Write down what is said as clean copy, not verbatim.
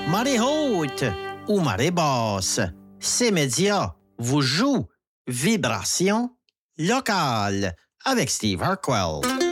Marée haute ou marée basse, ces médias vous jouent Vibration locale avec Steve Harquell.